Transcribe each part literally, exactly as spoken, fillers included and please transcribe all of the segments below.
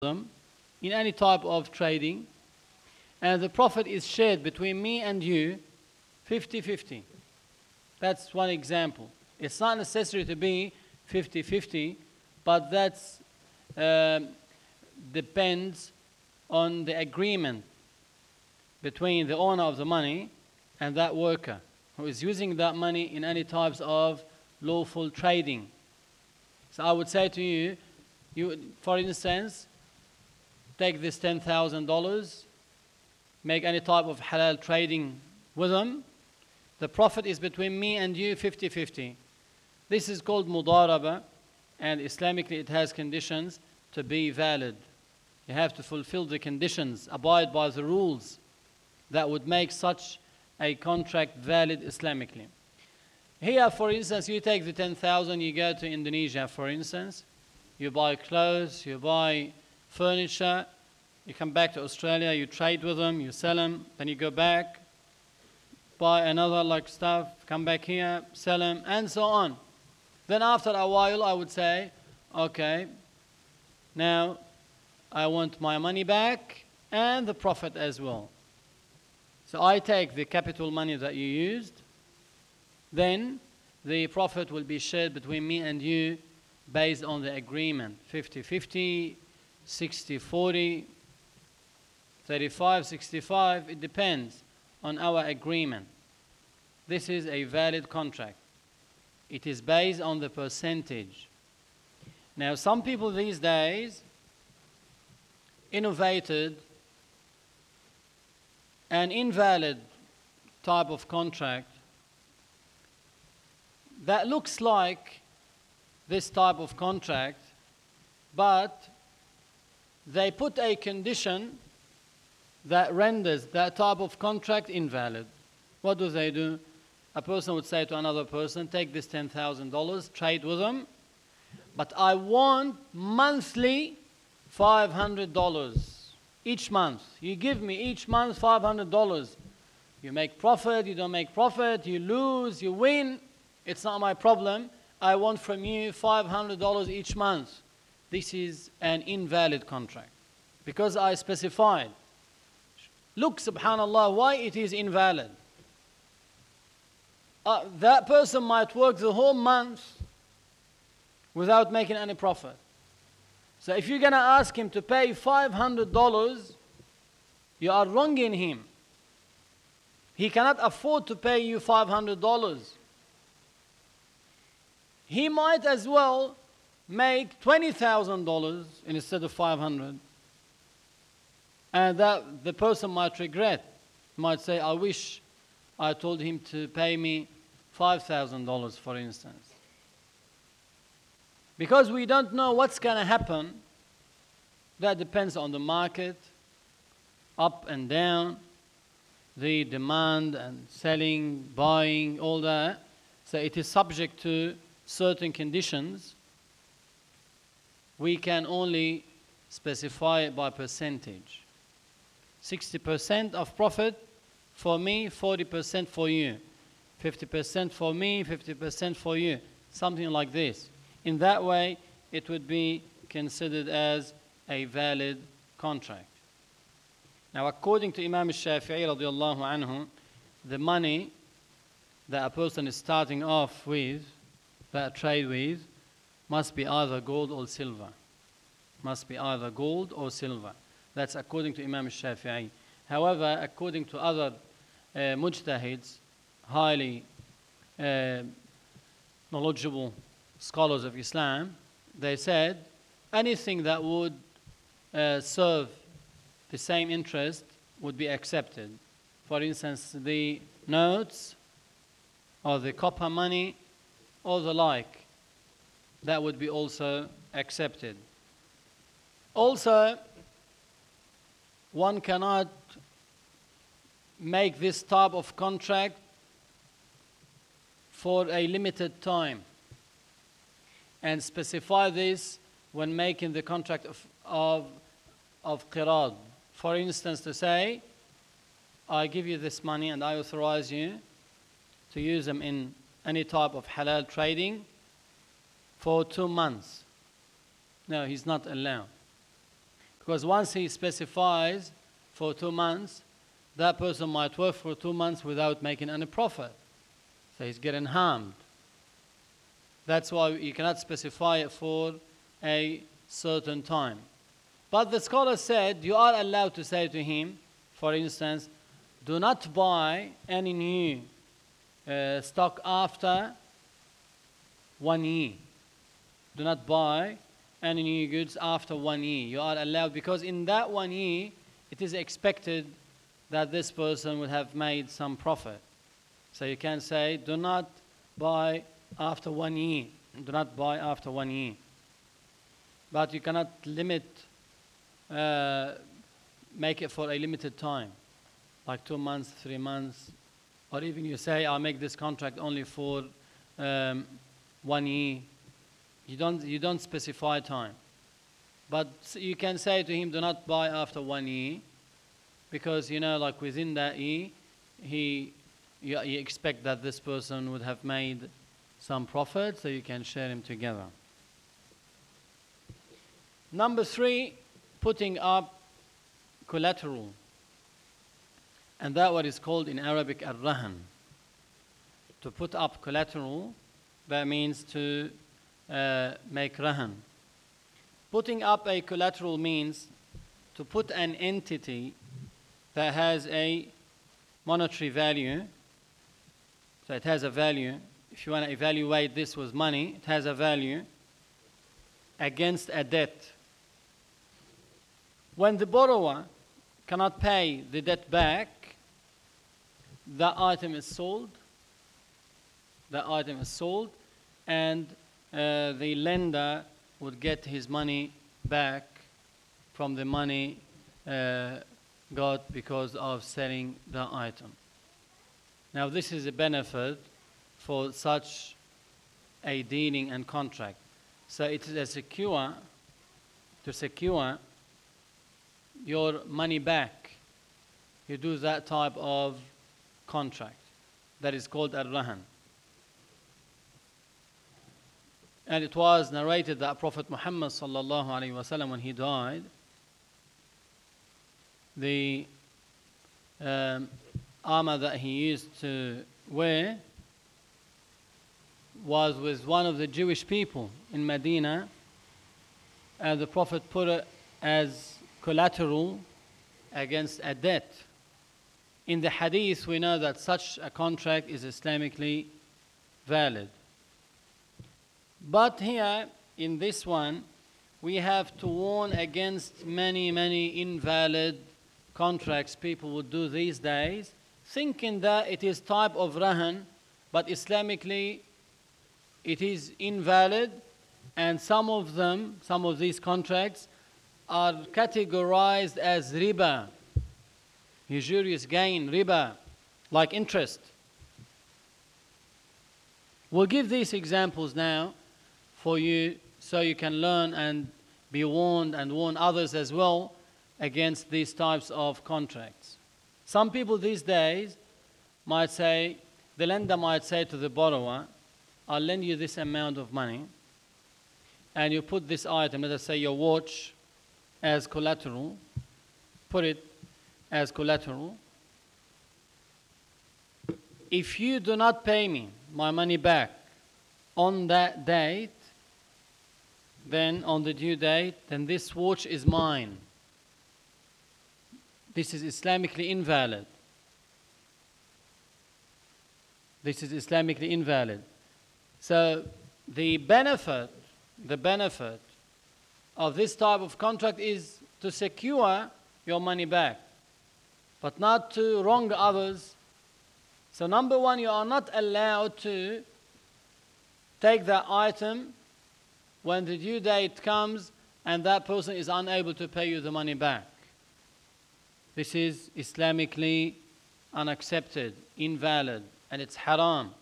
them in any type of trading, and the profit is shared between me and you fifty fifty. That's one example. It's not necessary to be fifty fifty, but that um, depends on the agreement between the owner of the money and that worker who is using that money in any types of lawful trading. So I would say to you, you for instance, take this ten thousand dollars, make any type of halal trading with them. The profit is between me and you fifty fifty. This is called mudaraba, and Islamically it has conditions to be valid. You have to fulfill the conditions, abide by the rules that would make such a contract valid Islamically. Here, for instance, you take the ten thousand, you go to Indonesia, for instance, you buy clothes, you buy furniture, you come back to Australia, you trade with them, you sell them, then you go back, buy another like stuff, come back here, sell them, and so on. Then after a while, I would say, okay, now I want my money back and the profit as well. So I take the capital money that you used, then the profit will be shared between me and you based on the agreement, fifty fifty, sixty forty, thirty-five sixty-five, it depends on our agreement. This is a valid contract. It is based on the percentage. Now, some people these days innovated an invalid type of contract that looks like this type of contract, but they put a condition that renders that type of contract invalid. What do they do? A person would say to another person, take this ten thousand dollars, trade with them, but I want monthly five hundred dollars each month. You give me each month five hundred dollars. You make profit, you don't make profit, you lose, you win. It's not my problem. I want from you five hundred dollars each month. This is an invalid contract because I specified. Look, subhanallah, why it is invalid. Uh, that person might work the whole month without making any profit. So if you're going to ask him to pay five hundred dollars, you are wronging him. He cannot afford to pay you five hundred dollars. He might as well make twenty thousand dollars instead of five hundred dollars. And that the person might regret, might say, I wish I told him to pay me five thousand dollars, for instance. Because we don't know what's going to happen, that depends on the market, up and down, the demand and selling, buying, all that. So it is subject to certain conditions. We can only specify it by percentage. sixty percent of profit for me, forty percent for you. fifty percent for me, fifty percent for you. Something like this. In that way, it would be considered as a valid contract. Now, according to Imam al-Shafi'i radiallahu anhu, the money that a person is starting off with, that trade with, must be either gold or silver. Must be either gold or silver. That's according to Imam al-Shafi'i. However, according to other uh, mujtahids, highly uh, knowledgeable scholars of Islam, they said anything that would uh, serve the same interest would be accepted. For instance, the notes or the copper money or the like, that would be also accepted. Also, one cannot make this type of contract for a limited time and specify this when making the contract of, of, of qirad. For instance, to say, I give you this money and I authorize you to use them in any type of halal trading for two months. No, he's not allowed. Because once he specifies for two months, that person might work for two months without making any profit. So he's getting harmed. That's why you cannot specify it for a certain time. But the scholar said you are allowed to say to him, for instance, do not buy any new uh, stock after one year. Do not buy any new goods after one year. You are allowed, because in that one year, it is expected that this person would have made some profit. So you can say, do not buy after one year. Do not buy after one year. But you cannot limit, uh, make it for a limited time, like two months, three months, or even you say, I'll make this contract only for um, one year. You don't, you don't specify time. But you can say to him, do not buy after one year, because, you know, like within that year, he, you, you expect that this person would have made some profit, so you can share them together. Number three, putting up collateral. And that what is called in Arabic al-rahan. To put up collateral, that means to uh, make rahan. Putting up a collateral means to put an entity that has a monetary value. So it has a value. If you want to evaluate this with money, it has a value against a debt. When the borrower cannot pay the debt back, that item is sold. That item is sold, and uh, the lender would get his money back from the money uh, got because of selling the item. Now, this is a benefit for such a dealing and contract. So it is a secure, to secure your money back. You do that type of contract. That is called al-rahan. And it was narrated that Prophet Muhammad sallallahu alaihi wasallam, when he died, the um, armor that he used to wear was with one of the Jewish people in Medina, and the Prophet put it as collateral against a debt. In the hadith, we know that such a contract is Islamically valid. But here, in this one, we have to warn against many, many invalid contracts people would do these days, thinking that it is type of rahan, but Islamically it is invalid, and some of them, some of these contracts are categorized as riba, usurious gain, riba, like interest. We'll give these examples now for you so you can learn and be warned and warn others as well against these types of contracts. Some people these days might say, the lender might say to the borrower, I'll lend you this amount of money, and you put this item, let us say your watch, as collateral, put it as collateral. If you do not pay me my money back on that date, then on the due date, then this watch is mine. This is Islamically invalid. This is Islamically invalid. So the benefit, the benefit of this type of contract is to secure your money back, but not to wrong others. So number one, you are not allowed to take that item when the due date comes and that person is unable to pay you the money back. This is Islamically unaccepted, invalid, and it's haram.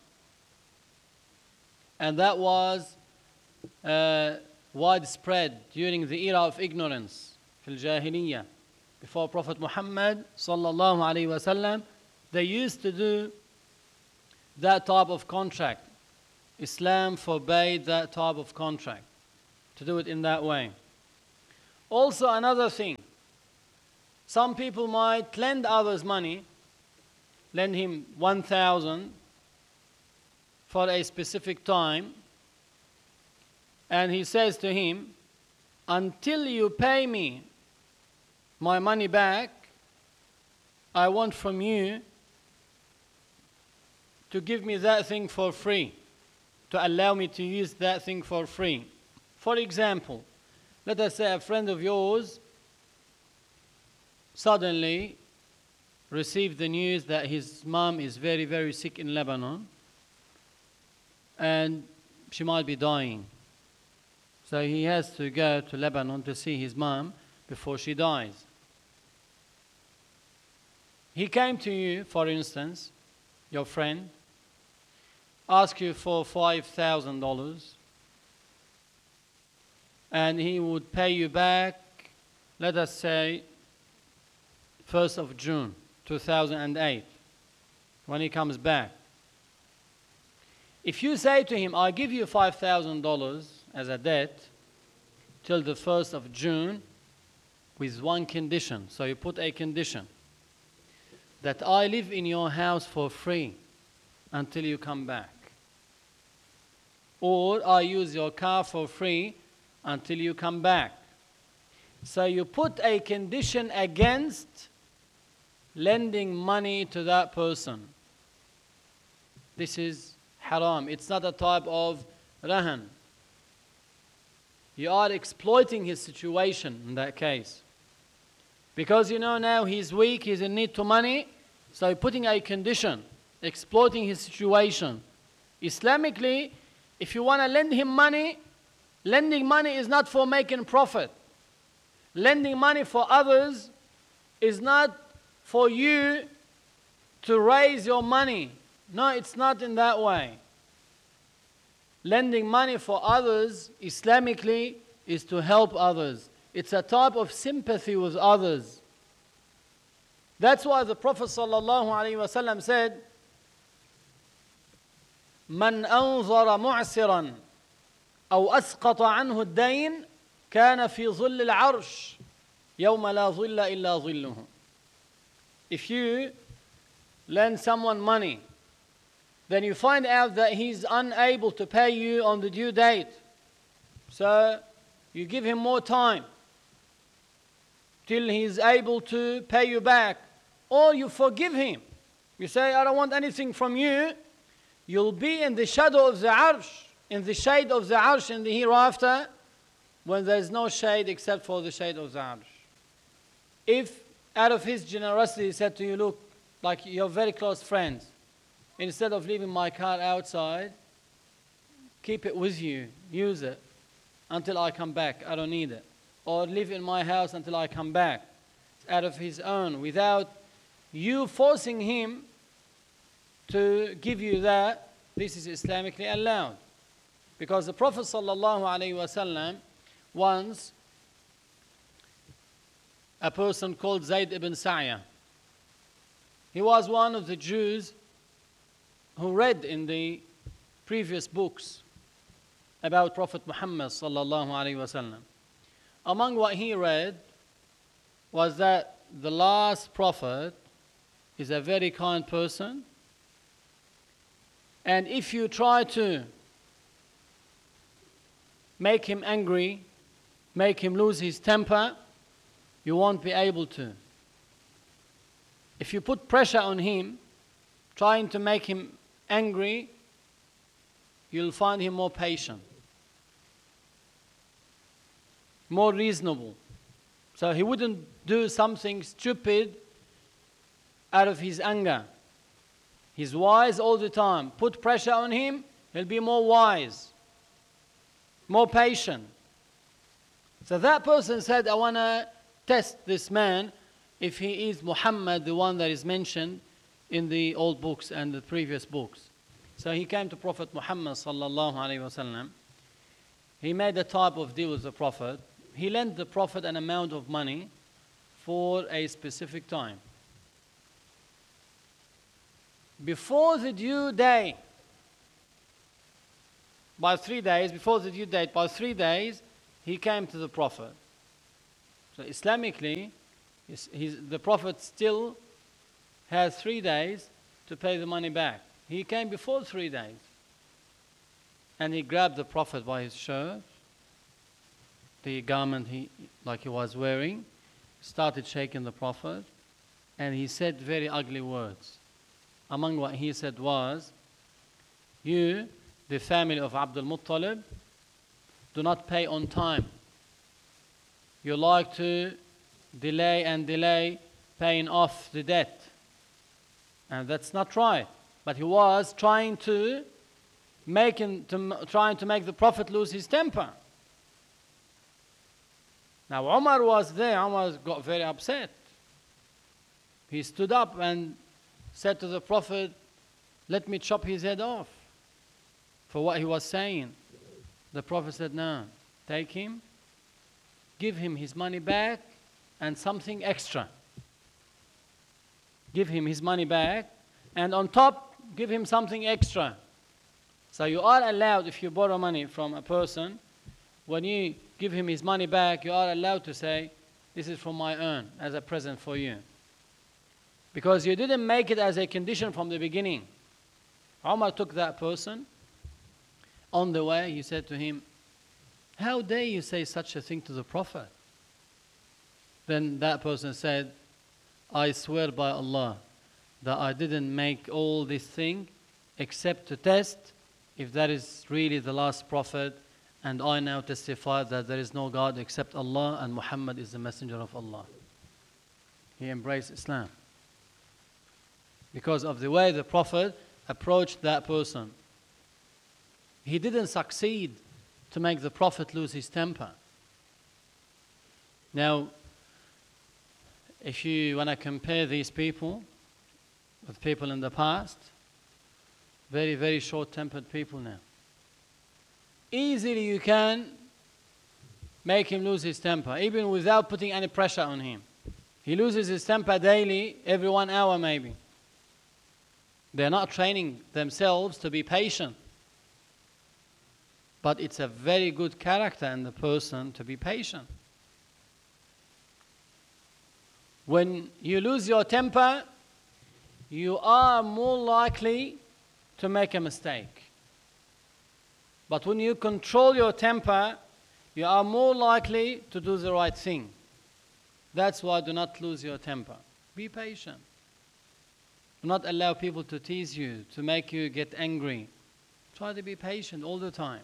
And that was uh, widespread during the era of ignorance, fil Jahiliyyah. Before Prophet Muhammad sallallahu alaihi wasallam, they used to do that type of contract. Islam forbade that type of contract, to do it in that way. Also another thing, some people might lend others money, lend him one thousand for a specific time, and he says to him, until you pay me my money back, I want from you to give me that thing for free, to allow me to use that thing for free. For example, let us say a friend of yours suddenly received the news that his mom is very, very sick in Lebanon and she might be dying. So he has to go to Lebanon to see his mom before she dies. He came to you, for instance, your friend, asked you for five thousand dollars, and he would pay you back, let us say, first of June two thousand eight, when he comes back. If you say to him, I give you five thousand dollars as a debt till the first of June with one condition, so you put a condition, that I live in your house for free until you come back, or I use your car for free until you come back. So you put a condition against lending money to that person. This is haram. It's not a type of rahan. You are exploiting his situation in that case. Because you know now he's weak, he's in need to money, so you're putting a condition, exploiting his situation. Islamically, if you want to lend him money, lending money is not for making profit. Lending money for others is not for you to raise your money. No, it's not in that way. Lending money for others, Islamically, is to help others. It's a type of sympathy with others. That's why the Prophet ﷺ said, من أنظر معسرا أو أسقط عنه الدين كان في ظل العرش يوم لا ظل إلا ظله. If you lend someone money, then you find out that he's unable to pay you on the due date, so you give him more time till he's able to pay you back, or you forgive him. You say, I don't want anything from you. You'll be in the shadow of the arsh, in the shade of the arsh in the hereafter, when there's no shade except for the shade of the arsh. If out of his generosity he said to you, look, like you're very close friends, instead of leaving my car outside, keep it with you, use it until I come back, I don't need it. Or live in my house until I come back. It's out of his own, without you forcing him to give you that. This is Islamically allowed. Because the Prophet ﷺ once, a person called Zayd ibn Sa'ya, he was one of the Jews who read in the previous books about Prophet Muhammad sallallahu alaihi wasallam. Among what he read was that the last prophet is a very kind person, and if you try to make him angry, make him lose his temper, you won't be able to. If you put pressure on him, trying to make him angry, you'll find him more patient, more reasonable. So he wouldn't do something stupid out of his anger. He's wise all the time. Put pressure on him, he'll be more wise, more patient. So that person said, I want to test this man if he is Muhammad, the one that is mentioned in the old books and the previous books. So he came to Prophet Muhammad sallallahu alaihi wasallam. He made a type of deal with the Prophet. He lent the Prophet an amount of money for a specific time. Before the due day, by three days, before the due date, by three days, he came to the Prophet. So Islamically, he's, he's, the Prophet still has three days to pay the money back. He came before three days. And he grabbed the Prophet by his shirt, the garment he, like he was wearing, started shaking the Prophet, and he said very ugly words. Among what he said was, you, the family of Abdul Muttalib, do not pay on time. You like to delay and delay paying off the debt. And that's not right. But he was trying to make him, to, trying to make the Prophet lose his temper. Now Umar was there. Umar got very upset. He stood up and said to the Prophet, let me chop his head off for what he was saying. The Prophet said, no, take him, give him his money back and something extra. Give him his money back, and on top, give him something extra. So you are allowed, if you borrow money from a person, when you give him his money back, you are allowed to say, this is from my own, as a present for you. Because you didn't make it as a condition from the beginning. Umar took that person. On the way, he said to him, how dare you say such a thing to the Prophet? Then that person said, I swear by Allah that I didn't make all this thing except to test if that is really the last Prophet, and I now testify that there is no God except Allah and Muhammad is the messenger of Allah. He embraced Islam because of the way the Prophet approached that person. He didn't succeed to make the Prophet lose his temper. Now, if you want to compare these people with people in the past, very, very short-tempered people now. Easily you can make him lose his temper, even without putting any pressure on him. He loses his temper daily, every one hour maybe. They're not training themselves to be patient. But it's a very good character in the person to be patient. When you lose your temper, you are more likely to make a mistake. But when you control your temper, you are more likely to do the right thing. That's why do not lose your temper. Be patient. Do not allow people to tease you, to make you get angry. Try to be patient all the time.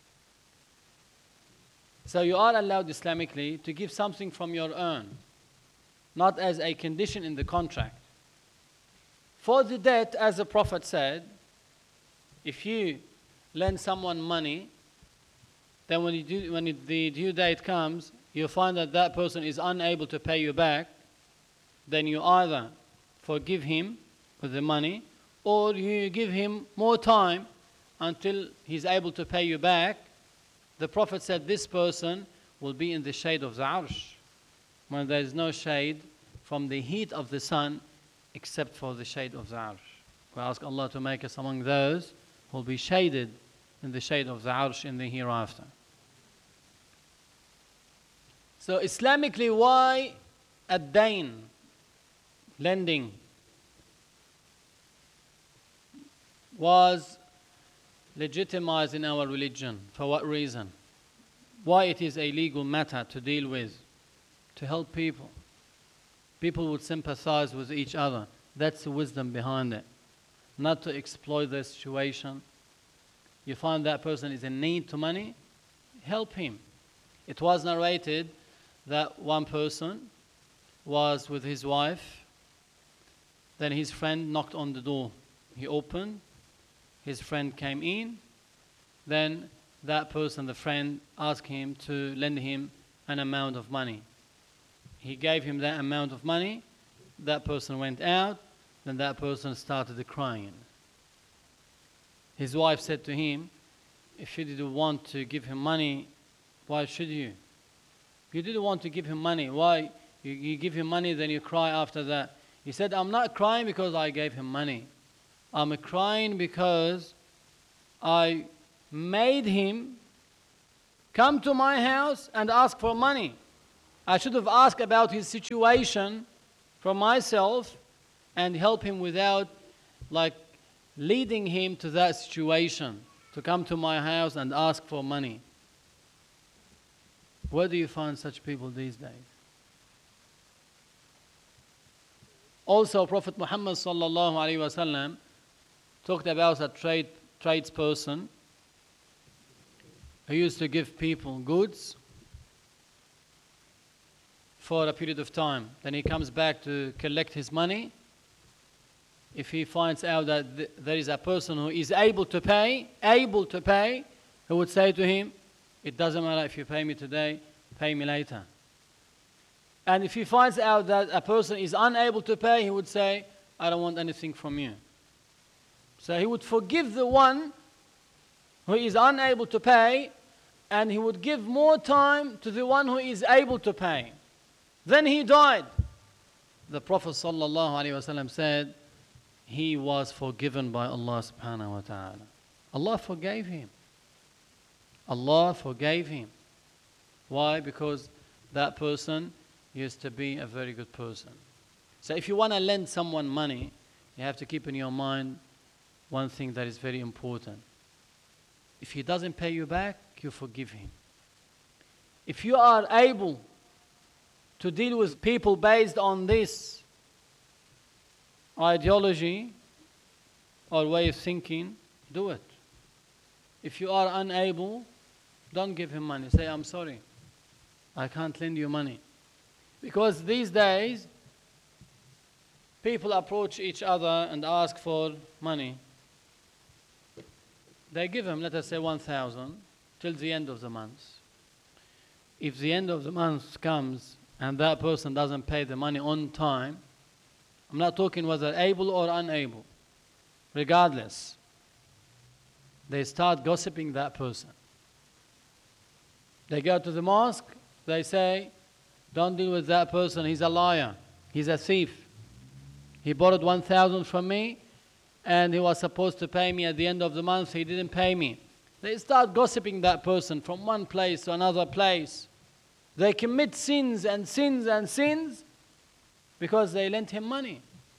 So you are allowed Islamically to give something from your own, not as a condition in the contract. For the debt, as the Prophet said, if you lend someone money, then when, you do, when it, the due date comes, you find that that person is unable to pay you back, then you either forgive him with the money, or you give him more time until he's able to pay you back. The Prophet said this person will be in the shade of the Arsh, when there is no shade from the heat of the sun except for the shade of the Arsh. We ask Allah to make us among those who will be shaded in the shade of the Arsh in the hereafter. So Islamically, why ad-dain, lending, was legitimized in our religion? For what reason? Why it is a legal matter to deal with, to help people. People would sympathize with each other. That's the wisdom behind it. Not to exploit their situation. You find that person is in need to money, help him. It was narrated that one person was with his wife, then his friend knocked on the door. He opened, his friend came in, then that person, the friend, asked him to lend him an amount of money. He gave him that amount of money, that person went out, then that person started crying. His wife said to him, if you didn't want to give him money, why should you? You didn't want to give him money, why? You, you give him money, then you cry after that. He said, I'm not crying because I gave him money. I'm crying because I made him come to my house and ask for money. I should have asked about his situation from myself and help him without like leading him to that situation, to come to my house and ask for money. Where do you find such people these days? Also, Prophet Muhammad sallallahu alaihi wasallam talked about a trade tradesperson who used to give people goods for a period of time. Then he comes back to collect his money. If he finds out that th there is a person who is able to pay, able to pay, he would say to him, it doesn't matter if you pay me today, pay me later. And if he finds out that a person is unable to pay, he would say, I don't want anything from you. So he would forgive the one who is unable to pay, and he would give more time to the one who is able to pay. Then he died. The Prophet ﷺ said, he was forgiven by Allah subhanahu wa ta'ala. Allah forgave him. Allah forgave him. Why? Because that person used to be a very good person. So if you want to lend someone money, you have to keep in your mind one thing that is very important. If he doesn't pay you back, you forgive him. If you are able to deal with people based on this ideology or way of thinking, do it. If you are unable, don't give him money. Say, I'm sorry, I can't lend you money. Because these days, people approach each other and ask for money. They give him, let us say, one thousand till the end of the month. If the end of the month comes and that person doesn't pay the money on time, I'm not talking whether able or unable, regardless, they start gossiping that person. They go to the mosque, they say, don't deal with that person, he's a liar, he's a thief. He borrowed one thousand from me and he was supposed to pay me at the end of the month, he didn't pay me. They start gossiping that person from one place to another place. They commit sins and sins and sins because they lent him money.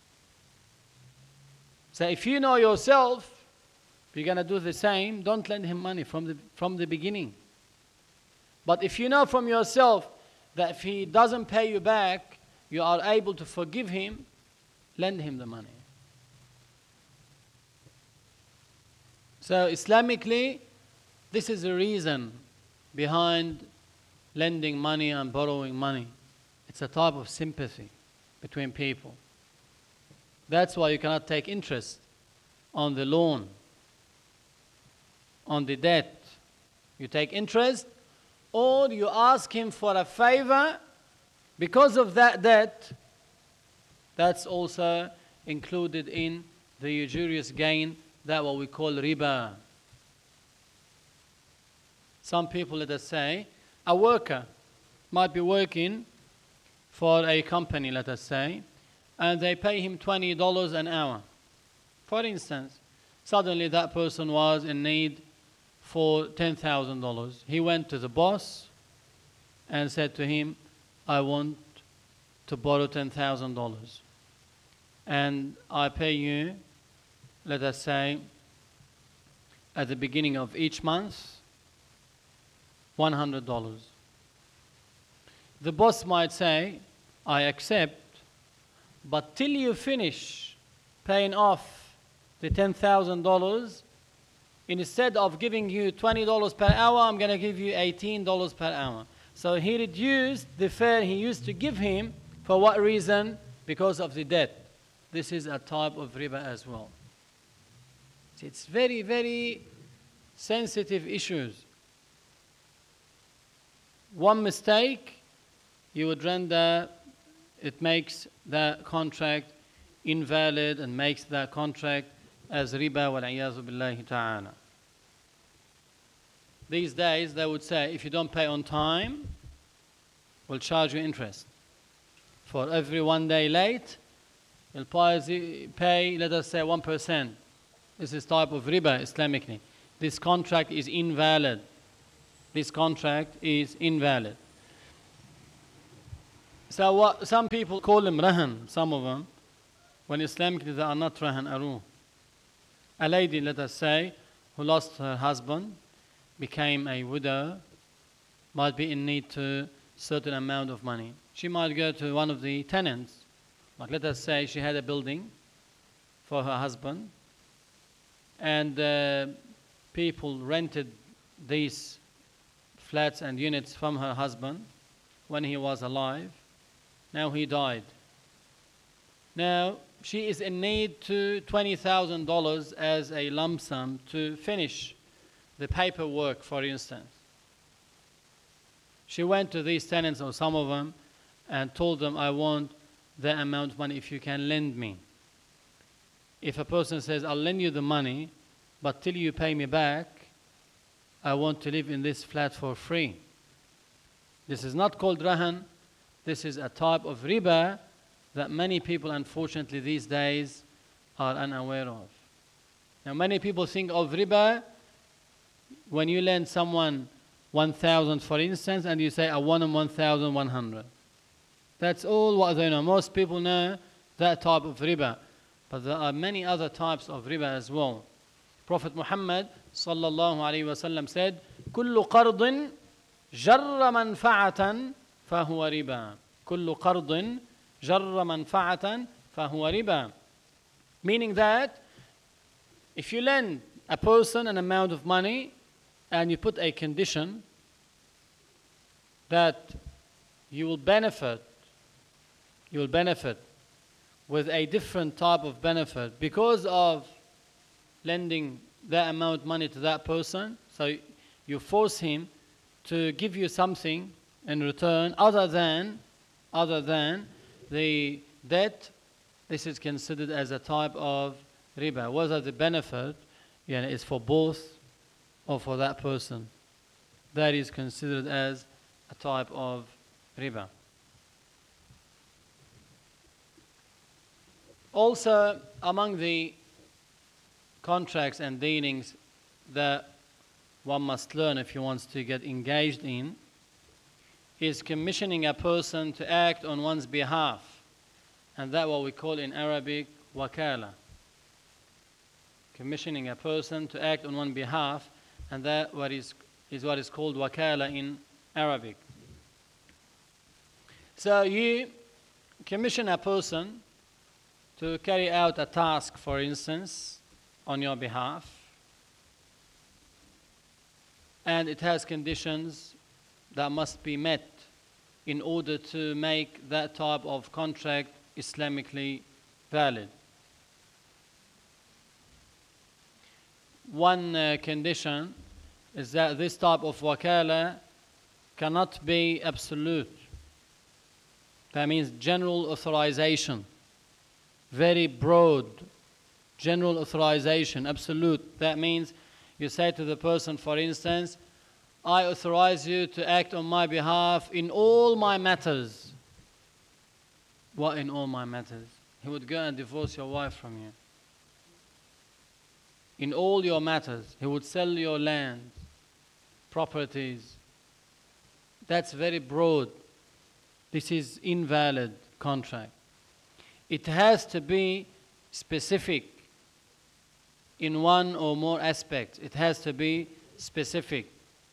So if you know yourself, if you're going to do the same, don't lend him money from the, from the beginning. But if you know from yourself that if he doesn't pay you back, you are able to forgive him, lend him the money. So Islamically, this is the reason behind lending money and borrowing money. It's a type of sympathy between people. That's why you cannot take interest on the loan, on the debt. You take interest, or you ask him for a favor because of that debt. That's also included in the usurious gain, that what we call riba. Some people, let us say, a worker might be working for a company, let us say, and they pay him twenty dollars an hour. For instance, suddenly that person was in need for ten thousand dollars. He went to the boss and said to him, I want to borrow ten thousand dollars. And I pay you, let us say, at the beginning of each month, one hundred dollars. The boss might say, I accept, but till you finish paying off the ten thousand dollars, instead of giving you twenty dollars per hour, I'm going to give you eighteen dollars per hour. So he reduced the fare he used to give him. For what reason? Because of the debt. This is a type of riba as well. It's very, very sensitive issues. One mistake, you would render, it makes the contract invalid and makes the contract as riba wal-'iyazu billahi ta'ala. These days, they would say, if you don't pay on time, we'll charge you interest. For every one day late, you'll pay, let us say, one percent. This is type of riba, Islamically. This contract is invalid. This contract is invalid. So what, some people call them rahan, some of them, when Islamically they are not rahan aru. A lady, let us say, who lost her husband, became a widow, might be in need to certain amount of money. She might go to one of the tenants, like let us say she had a building for her husband, and uh, people rented these flats and units from her husband when he was alive. Now he died. Now she is in need to twenty thousand dollars as a lump sum to finish the paperwork, for instance. She went to these tenants, or some of them, and told them, I want that amount of money if you can lend me. If a person says, I'll lend you the money, but till you pay me back, I want to live in this flat for free. This is not called rahan. This is a type of riba that many people, unfortunately, these days are unaware of. Now, many people think of riba when you lend someone one thousand, for instance, and you say, I want them one thousand one hundred. That's all what they know. Most people know that type of riba. But there are many other types of riba as well. Prophet Muhammad sallallahu alayhi wa sallam said, كل قرض جر منفعة فهو ربا. كل قرض جر منفعة فهو ربا. Meaning that if you lend a person an amount of money and you put a condition that you will benefit, you will benefit with a different type of benefit because of lending that amount of money to that person, so you force him to give you something in return other than other than the debt, this is considered as a type of riba. Whether the benefit you know, is for both or for that person, that is considered as a type of riba. Also, among the contracts and dealings that one must learn if he wants to get engaged in is commissioning a person to act on one's behalf, and that what we call in Arabic wakala. Commissioning a person to act on one's behalf, and that what is, is what is called wakala in Arabic. So you commission a person to carry out a task, for instance, on your behalf, and it has conditions that must be met in order to make that type of contract Islamically valid. One uh, condition is that this type of wakala cannot be absolute. That means general authorization, very broad, general authorization, absolute. That means you say to the person, for instance, I authorize you to act on my behalf in all my matters. What in all my matters? He would go and divorce your wife from you. In all your matters, he would sell your land, properties. That's very broad. This is invalid contract. It has to be specific in one or more aspects. It has to be specific.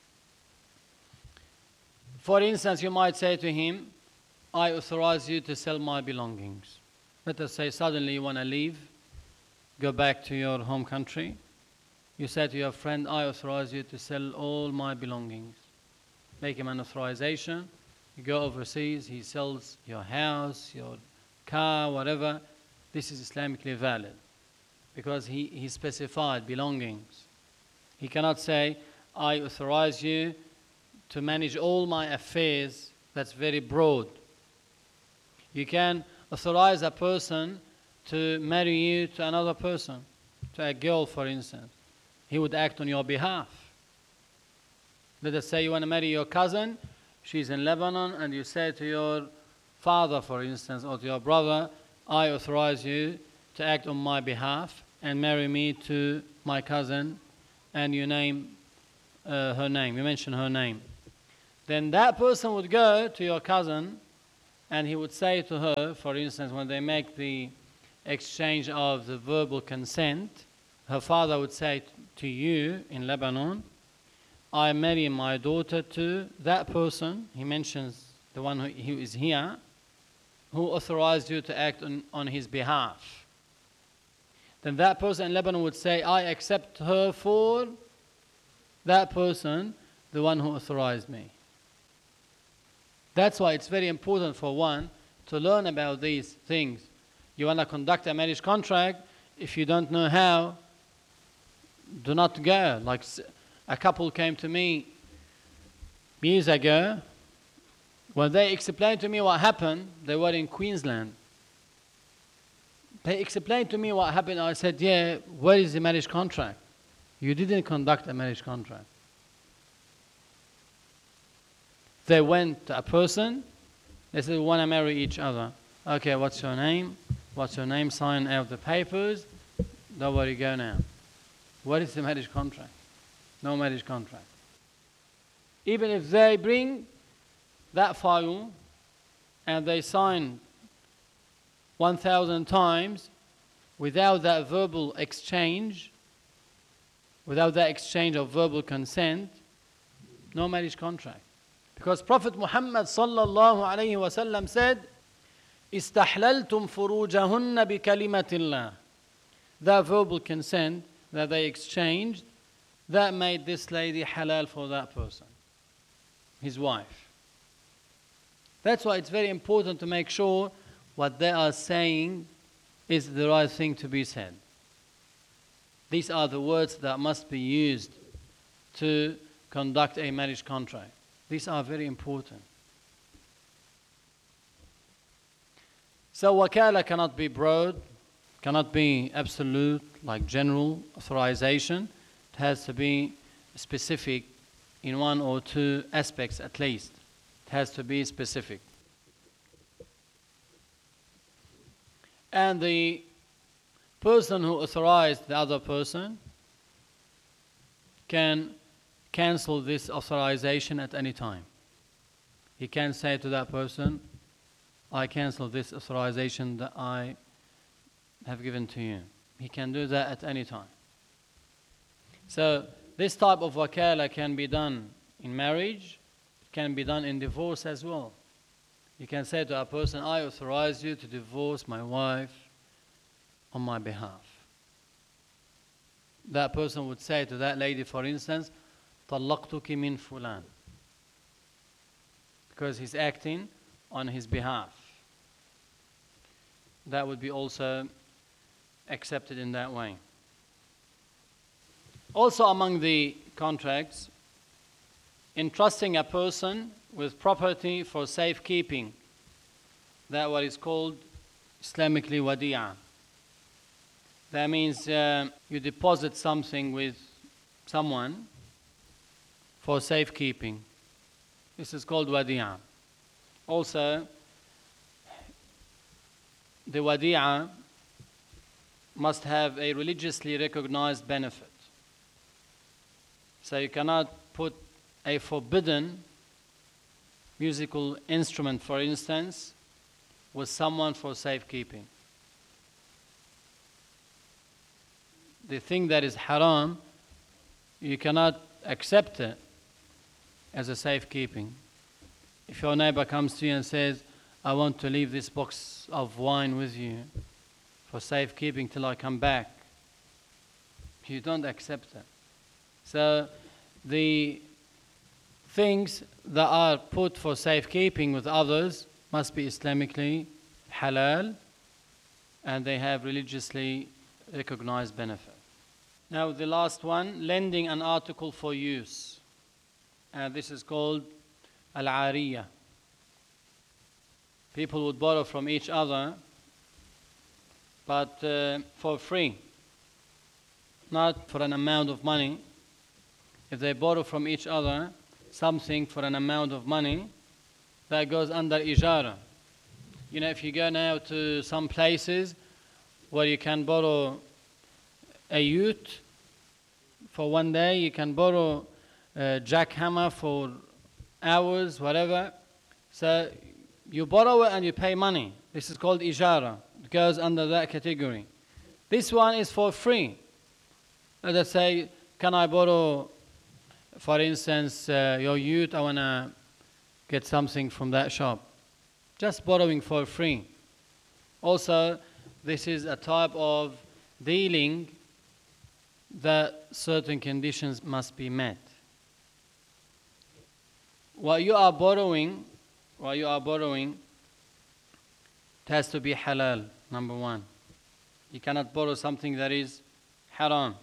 For instance, you might say to him, I authorize you to sell my belongings. Let us say suddenly you want to leave, go back to your home country. You say to your friend, I authorize you to sell all my belongings. Make him an authorization. You go overseas, he sells your house, your car, whatever. This is Islamically valid because he, he specified belongings. He cannot say, I authorize you to manage all my affairs. That's very broad. You can authorize a person to marry you to another person, to a girl, for instance. He would act on your behalf. Let us say you want to marry your cousin, she's in Lebanon, and you say to your father, for instance, or to your brother, I authorize you to act on my behalf and marry me to my cousin, and you name uh, her name, you mention her name. Then that person would go to your cousin And he would say to her, for instance, when they make the exchange of the verbal consent, her father would say to you in Lebanon, I marry my daughter to that person, he mentions the one who, who is here, who authorized you to act on, on his behalf. Then that person in Lebanon would say, I accept her for that person, the one who authorized me. That's why it's very important for one to learn about these things. You want to conduct a marriage contract, if you don't know how, do not go. Like a couple came to me years ago. When they explained to me what happened, they were in Queensland. They explained to me what happened. I said, yeah, where is the marriage contract? You didn't conduct a marriage contract. They went to a person. They said, we want to marry each other. Okay, what's your name? What's your name? Sign out the papers. Don't worry, go now. What is the marriage contract? No marriage contract. Even if they bring that file and they sign one thousand times without that verbal exchange, without that exchange of verbal consent, no marriage contract. Because Prophet Muhammad sallallahu alayhi wa sallam said, "Istahlaltum furujahunna bi kalimatillah." That verbal consent that they exchanged, that made this lady halal for that person, his wife. That's why it's very important to make sure what they are saying is the right thing to be said. These are the words that must be used to conduct a marriage contract. These are very important. So wakala cannot be broad, cannot be absolute, like general authorization. It has to be specific in one or two aspects at least. It has to be specific. And the person who authorized the other person can cancel this authorization at any time. He can say to that person, I cancel this authorization that I have given to you. He can do that at any time. So this type of wakala can be done in marriage, it can be done in divorce as well. You can say to a person, I authorize you to divorce my wife on my behalf. That person would say to that lady, for instance, طَلَّقْتُكِ مِنْ فُلَانٍ, because he's acting on his behalf. That would be also accepted in that way. Also among the contracts, entrusting a person with property for safekeeping. That what is called Islamically wadi'ah. That means uh, you deposit something with someone for safekeeping. This is called wadi'ah. Also, the wadi'ah must have a religiously recognized benefit. So you cannot put a forbidden musical instrument, for instance, with someone for safekeeping. The thing that is haram, you cannot accept it as a safekeeping. If your neighbor comes to you and says, I want to leave this box of wine with you for safekeeping till I come back, you don't accept it. So the things that are put for safekeeping with others must be Islamically halal, and they have religiously recognized benefit. Now the last one, lending an article for use. And this is called al-ariyah. People would borrow from each other, but uh, for free, not for an amount of money. If they borrow from each other something for an amount of money, that goes under ijara. You know, if you go now to some places where you can borrow a ute for one day, you can borrow a jackhammer for hours, whatever. So you borrow it and you pay money. This is called ijara. It goes under that category. This one is for free. Let us say, can I borrow, for instance, uh, your youth, I want to get something from that shop. Just borrowing for free. Also, this is a type of dealing that certain conditions must be met. While you are borrowing, while you are borrowing, it has to be halal, number one. You cannot borrow something that is haram.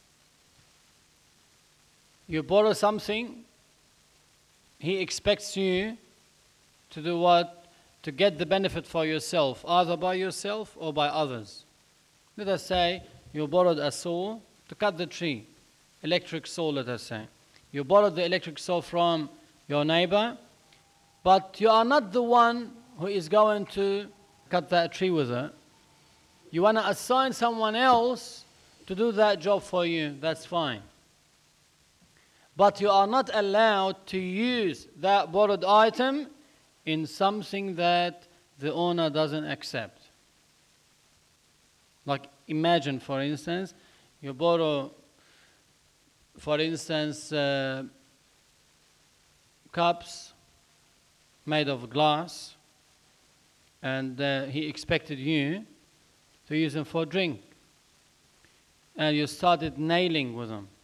You borrow something, he expects you to do what? To get the benefit for yourself, either by yourself or by others. Let us say you borrowed a saw to cut the tree, electric saw, let us say. You borrowed the electric saw from your neighbor, but you are not the one who is going to cut that tree with it. You want to assign someone else to do that job for you, that's fine. But you are not allowed to use that borrowed item in something that the owner doesn't accept. Like imagine, for instance, you borrow, for instance, uh, cups made of glass, and uh, he expected you to use them for drink. And you started nailing with them.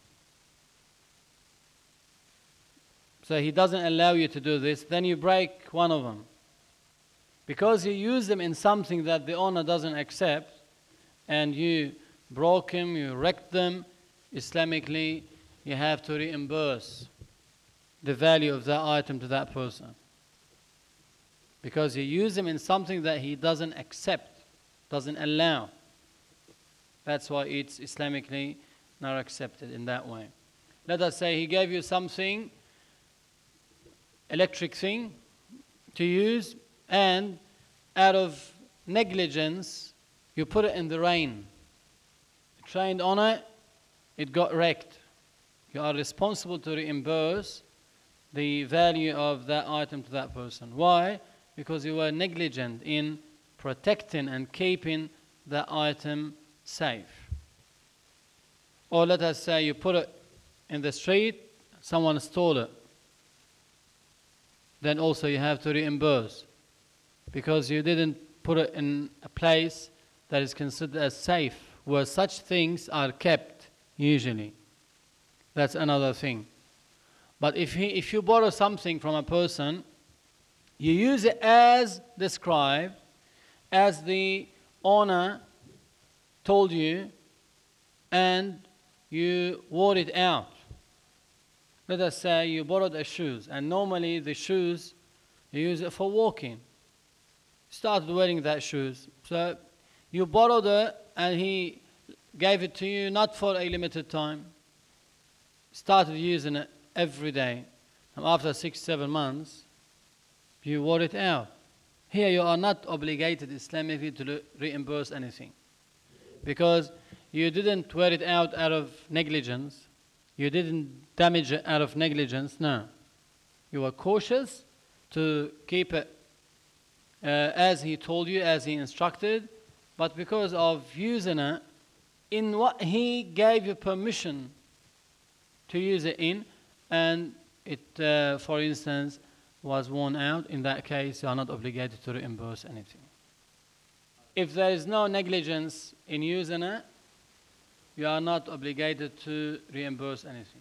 So he doesn't allow you to do this, then you break one of them. Because you use them in something that the owner doesn't accept, and you broke them, you wrecked them, Islamically, you have to reimburse the value of that item to that person. Because you use them in something that he doesn't accept, doesn't allow. That's why it's Islamically not accepted in that way. Let us say he gave you something, electric thing to use, and out of negligence you put it in the rain. You trained on it, it got wrecked. You are responsible to reimburse the value of that item to that person. Why? Because you were negligent in protecting and keeping that item safe. Or let us say you put it in the street, someone stole it. Then also you have to reimburse, because you didn't put it in a place that is considered as safe, where such things are kept usually. That's another thing. But if, he, if you borrow something from a person, you use it as described, as the owner told you, and you wore it out. Let us say you borrowed a shoes, and normally the shoes, you use it for walking. Started wearing that shoes. So you borrowed it, and he gave it to you not for a limited time. Started using it every day. And after six, seven months, you wore it out. Here you are not obligated Islamically to reimburse anything, because you didn't wear it out out of negligence. You didn't damage it out of negligence, no. You were cautious to keep it uh, as he told you, as he instructed, but because of using it in what he gave you permission to use it in, and it, uh, for instance, was worn out, in that case, you are not obligated to reimburse anything. If there is no negligence in using it, you are not obligated to reimburse anything.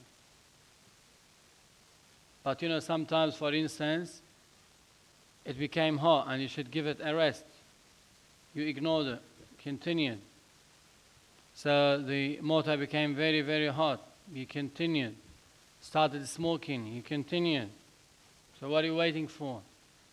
But you know, sometimes, for instance, it became hot and you should give it a rest. You ignored it, continued. So the motor became very, very hot. You continued. Started smoking, you continued. So what are you waiting for?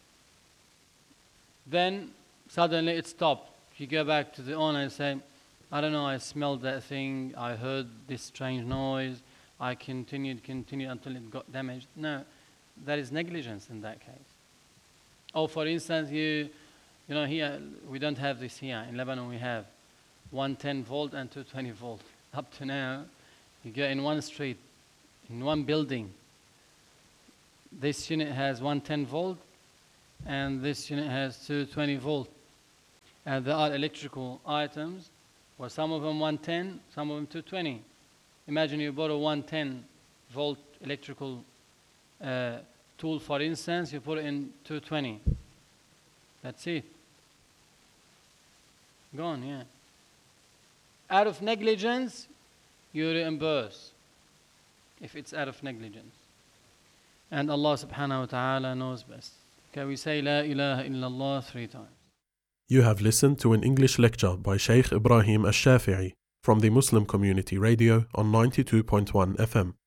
Then suddenly it stopped. You go back to the owner and say, I don't know, I smelled that thing, I heard this strange noise, I continued, continued until it got damaged. No, that is negligence in that case. Or for instance, you, you know, here, we don't have this here. In Lebanon we have one ten volt and two twenty volt. Up to now, you go in one street, in one building, this unit has one ten volt, and this unit has two hundred twenty volt. And there are electrical items, well, some of them one ten, some of them two twenty. Imagine you bought a one ten volt electrical uh, tool, for instance, you put it in two twenty. That's it. Gone, yeah. Out of negligence, you reimburse if it's out of negligence. And Allah subhanahu wa ta'ala knows best. Can we say La ilaha illallah three times? You have listened to an English lecture by Shaykh Ibrahim Al-Shafi'i from the Muslim Community Radio on ninety-two point one F M.